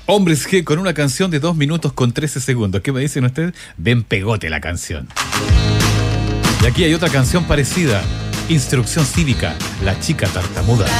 Hombres G con una canción de 2 minutos con 13 segundos. ¿Qué me dicen ustedes? Ven pegote la canción. Y aquí hay otra canción parecida. Instrucción cívica, La chica tartamuda.